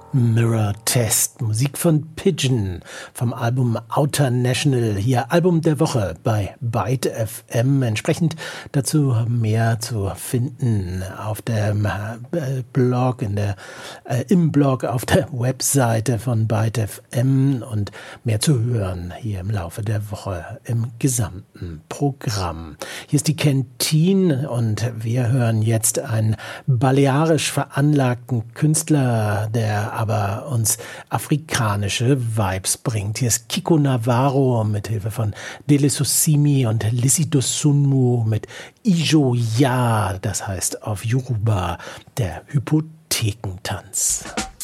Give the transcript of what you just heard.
Mirror Test, Musik von Pigeon vom Album Outer National, hier Album der Woche bei Byte FM. Entsprechend dazu mehr zu finden auf dem Blog, im Blog auf der Webseite von Byte FM und mehr zu hören hier im Laufe der Woche im gesamten Programm. Hier ist die Kentine und wir hören jetzt einen balearisch veranlagten Künstler, der aber uns afrikanische Vibes bringt. Hier ist Kiko Navarro mit Hilfe von Dele Sosimi und Lissi Dosunmu mit Ijo Ya, das heißt auf Yoruba der Hypothekentanz.